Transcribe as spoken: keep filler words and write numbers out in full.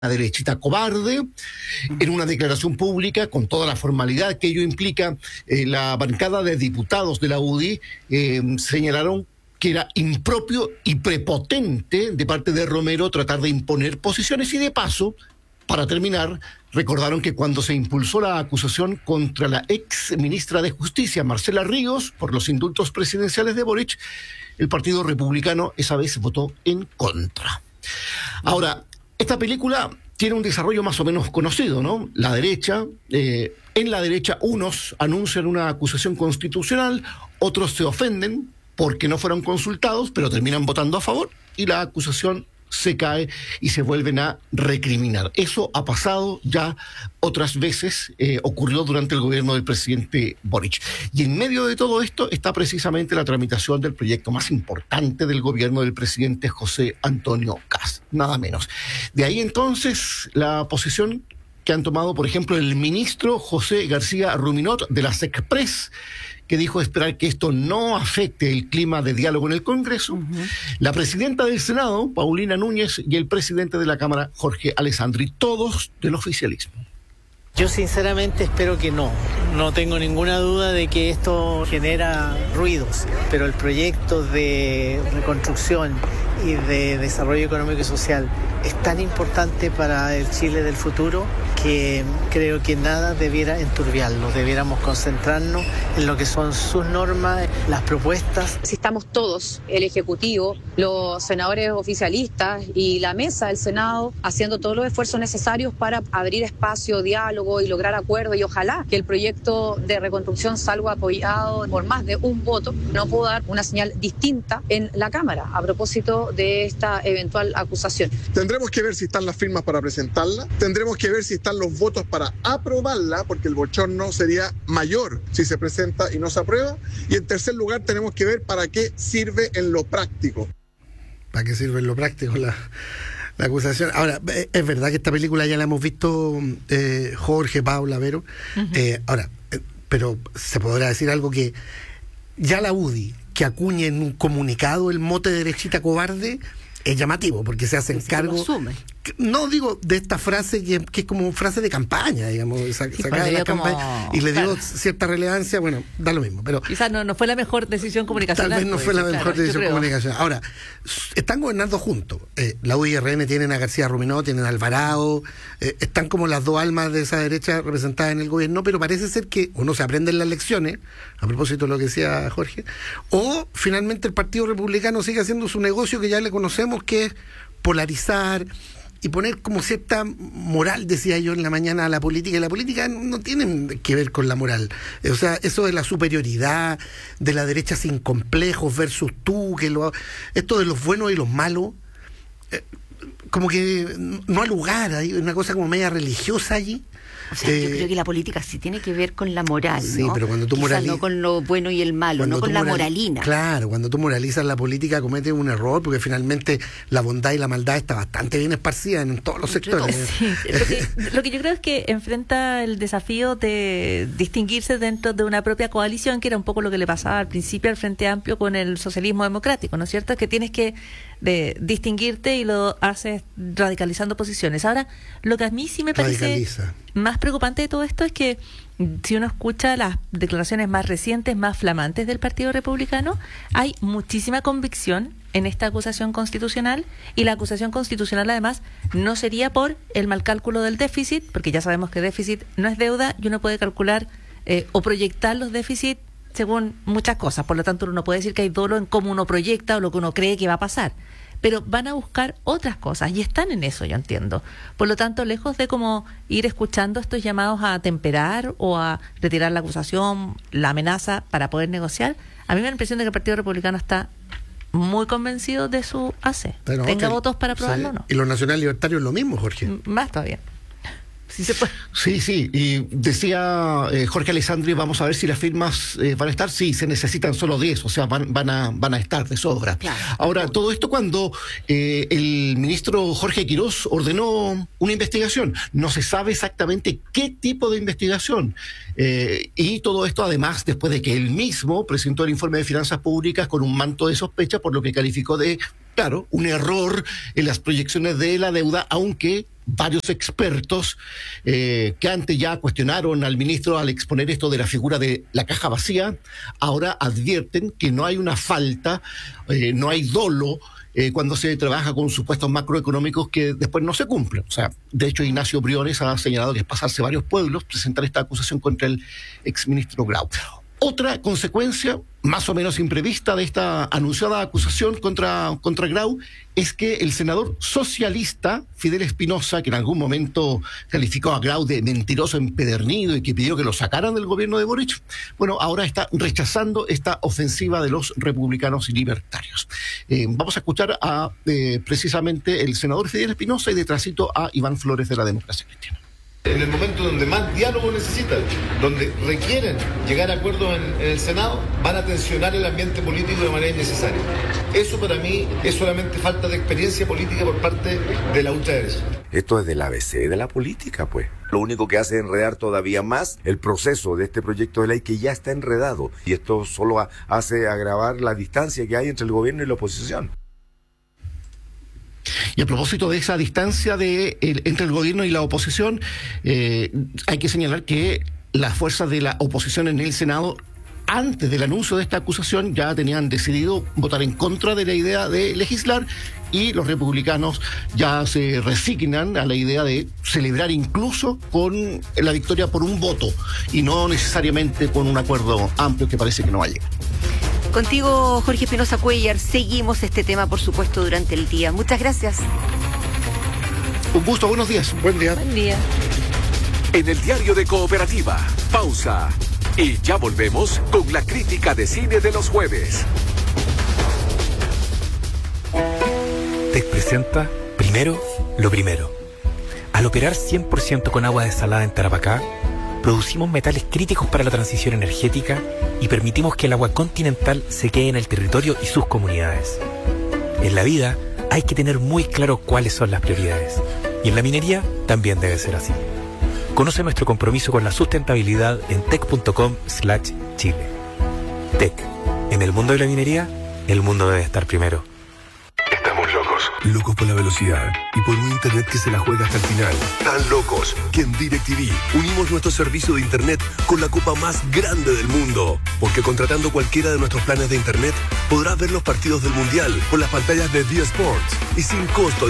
derechita cobarde. En una declaración pública, con toda la formalidad que ello implica, eh, la bancada de diputados de la U D I eh, señalaron que era impropio y prepotente de parte de Romero tratar de imponer posiciones, y de paso, para terminar, recordaron que cuando se impulsó la acusación contra la ex ministra de Justicia, Marcela Ríos, por los indultos presidenciales de Boric, el Partido Republicano esa vez votó en contra. Ahora, esta película tiene un desarrollo más o menos conocido, ¿no? La derecha, eh, en la derecha unos anuncian una acusación constitucional, otros se ofenden porque no fueron consultados, pero terminan votando a favor, y la acusación se cae y se vuelven a recriminar. Eso ha pasado ya otras veces, eh, ocurrió durante el gobierno del presidente Boric. Y en medio de todo esto está precisamente la tramitación del proyecto más importante del gobierno del presidente José Antonio Kast, nada menos. De ahí entonces la posición que han tomado, por ejemplo, el ministro José García Ruminot de la SECPRES, que dijo esperar que esto no afecte el clima de diálogo en el Congreso, uh-huh. La presidenta del Senado, Paulina Núñez, y el presidente de la Cámara, Jorge Alessandri, todos del oficialismo. Yo sinceramente espero que no. No tengo ninguna duda de que esto genera ruidos, pero el proyecto de reconstrucción y de desarrollo económico y social es tan importante para el Chile del futuro que creo que nada debiera enturbiarlo. Debiéramos concentrarnos en lo que son sus normas, las propuestas. Si estamos todos, el Ejecutivo, los senadores oficialistas y la mesa del Senado, haciendo todos los esfuerzos necesarios para abrir espacio, diálogo y lograr acuerdos, y ojalá que el proyecto de reconstrucción salga apoyado por más de un voto, no puedo dar una señal distinta en la Cámara a propósito de esta eventual acusación. Tendremos que ver si están las firmas para presentarla, tendremos que ver si están los votos para aprobarla, porque el bochorno sería mayor si se presenta y no se aprueba, y en tercer lugar tenemos que ver para qué sirve en lo práctico. ¿Para qué sirve en lo práctico la, la acusación? Ahora, es verdad que esta película ya la hemos visto eh, Jorge, Paula, Vero, uh-huh. eh, ahora, eh, pero se podrá decir algo que ya la U D I, que acuñe en un comunicado el mote de derechita cobarde, es llamativo, porque se hacen cargo, no digo de esta frase que, que es como frase de campaña, digamos, sac, sí, sacada de la como, campaña, y le dio claro. cierta relevancia. Bueno, da lo mismo, pero quizás no, no fue la mejor decisión comunicacional. Tal vez no pues, fue la claro, mejor decisión comunicacional. Ahora, están gobernando juntos. Eh, la U D I R N tienen a García Ruminot, tienen a Alvarado, eh, están como las dos almas de esa derecha representadas en el gobierno, pero parece ser que uno se aprende en las lecciones, a propósito de lo que decía Jorge, o finalmente el Partido Republicano sigue haciendo su negocio que ya le conocemos, que es polarizar y poner como cierta moral, decía yo en la mañana, a la política, y la política no tiene que ver con la moral. O sea, eso de la superioridad, de la derecha sin complejos versus tú, que lo, esto de los buenos y los malos, eh, como que no ha lugar, hay una cosa como media religiosa allí. O sea, eh, yo creo que la política sí tiene que ver con la moral, sí, ¿no? pero cuando tú moralizas, no con lo bueno y el malo, no con la moral, moralina. Claro, cuando tú moralizas la política cometes un error, porque finalmente la bondad y la maldad está bastante bien esparcida en todos los sectores. Sí, lo, que, lo que yo creo es que enfrenta el desafío de distinguirse dentro de una propia coalición, que era un poco lo que le pasaba al principio al Frente Amplio con el socialismo democrático, ¿no es cierto? Que tienes que de distinguirte y lo haces radicalizando posiciones. Ahora, lo que a mí sí me parece Radicaliza. más preocupante de todo esto es que si uno escucha las declaraciones más recientes, más flamantes del Partido Republicano, hay muchísima convicción en esta acusación constitucional, y la acusación constitucional además no sería por el mal cálculo del déficit, porque ya sabemos que déficit no es deuda y uno puede calcular eh, o proyectar los déficits según muchas cosas, por lo tanto uno no puede decir que hay dolo en cómo uno proyecta o lo que uno cree que va a pasar, pero van a buscar otras cosas y están en eso, yo entiendo. Por lo tanto, lejos de como ir escuchando estos llamados a temperar o a retirar la acusación, la amenaza para poder negociar, a mí me da la impresión de que el Partido Republicano está muy convencido de su A C. Pero tenga okay. votos para aprobarlo o sí. no. Y los nacional libertarios lo mismo, Jorge. M- más todavía. Sí, se puede. Sí, sí, y decía eh, Jorge Alessandri, vamos a ver si las firmas eh, van a estar. Sí, se necesitan solo diez, o sea, van, van, a, van a estar de sobra. Claro. Ahora, todo esto cuando eh, el ministro Jorge Quirós ordenó una investigación. No se sabe exactamente qué tipo de investigación. Eh, y todo esto además después de que él mismo presentó el informe de finanzas públicas con un manto de sospecha, por lo que calificó de, claro, un error en las proyecciones de la deuda, aunque varios expertos eh, que antes ya cuestionaron al ministro al exponer esto de la figura de la caja vacía, ahora advierten que no hay una falta, eh, no hay dolo eh, cuando se trabaja con supuestos macroeconómicos que después no se cumplen. O sea, de hecho Ignacio Briones ha señalado que es pasarse varios pueblos presentar esta acusación contra el exministro Grau. Otra consecuencia, más o menos imprevista, de esta anunciada acusación contra, contra Grau es que el senador socialista Fidel Espinosa, que en algún momento calificó a Grau de mentiroso empedernido y que pidió que lo sacaran del gobierno de Boric, bueno, ahora está rechazando esta ofensiva de los republicanos y libertarios. Eh, vamos a escuchar a eh, precisamente el senador Fidel Espinosa y detrásito a Iván Flores de la Democracia Cristiana. En el momento donde más diálogo necesitan, donde requieren llegar a acuerdos en, en el Senado, van a tensionar el ambiente político de manera innecesaria. Eso para mí es solamente falta de experiencia política por parte de la ultraderecha. Esto es del A B C de la política, pues. Lo único que hace es enredar todavía más el proceso de este proyecto de ley que ya está enredado. Y esto solo a, hace agravar la distancia que hay entre el gobierno y la oposición. Y a propósito de esa distancia de, el, entre el gobierno y la oposición, eh, hay que señalar que las fuerzas de la oposición en el Senado, antes del anuncio de esta acusación, ya tenían decidido votar en contra de la idea de legislar, y los republicanos ya se resignan a la idea de celebrar incluso con la victoria por un voto y no necesariamente con un acuerdo amplio que parece que no va a llegar. Contigo, Jorge Espinosa Cuellar, seguimos este tema, por supuesto, durante el día. Muchas gracias. Un gusto, buenos días. Buen día. Buen día. En el diario de Cooperativa, pausa. Y ya volvemos con la crítica de cine de los jueves. Tec presenta Primero lo Primero. Al operar cien por ciento con agua desalada en Tarapacá, producimos metales críticos para la transición energética y permitimos que el agua continental se quede en el territorio y sus comunidades. En la vida hay que tener muy claro cuáles son las prioridades, y en la minería también debe ser así. Conoce nuestro compromiso con la sustentabilidad en tec punto com slash chile. Tec, en el mundo de la minería, el mundo debe estar primero. Estamos locos. Locos por la velocidad y por un internet que se la juega hasta el final. Tan locos Que en DirecTV unimos nuestro servicio de internet con la copa más grande del mundo. Porque contratando cualquiera de nuestros planes de internet, podrás ver los partidos del Mundial por las pantallas de D Sports y sin costo